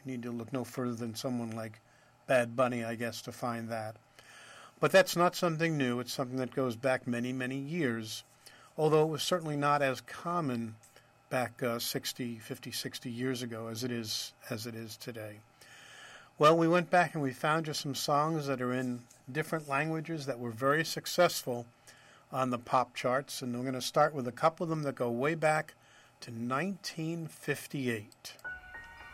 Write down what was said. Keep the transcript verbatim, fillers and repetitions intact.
You need to look no further than someone like Bad Bunny, I guess, to find that. But that's not something new. It's something that goes back many, many years, although it was certainly not as common back uh, sixty, fifty, sixty years ago as it is as it is today. Well, we went back and we found you some songs that are in different languages that were very successful on the pop charts, and we're going to start with a couple of them that go way back to nineteen fifty-eight.